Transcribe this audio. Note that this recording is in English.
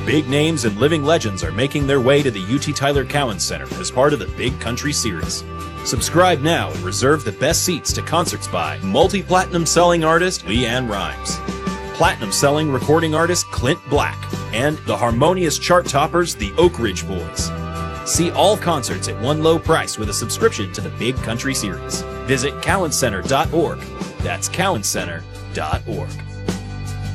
Big names and living legends are making their way to the UT Tyler Cowan Center as part of the Big Country Series. Subscribe now and reserve the best seats to concerts by multi-platinum selling artist LeAnn Rimes, platinum selling recording artist Clint Black, and the harmonious chart toppers the Oak Ridge Boys. See all concerts at one low price with a subscription to the Big Country Series. Visit cowancenter.org. That's cowancenter.org.